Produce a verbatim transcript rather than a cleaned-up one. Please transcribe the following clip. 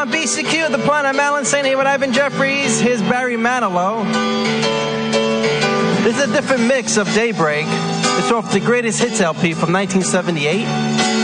on B C Q, The Planet Madeline, saying here with Ivan Jeffries. Here's Barry Manilow. This is a different mix of Daybreak. It's off the Greatest Hits L P from nineteen seventy-eight.